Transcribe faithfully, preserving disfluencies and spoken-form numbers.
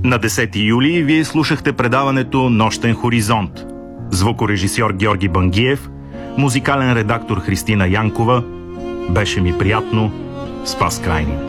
На десети юли вие слушахте предаването «Нощен хоризонт». Звукорежисьор Георги Бангиев, музикален редактор Христина Янкова. Беше ми приятно. Спас Крайни.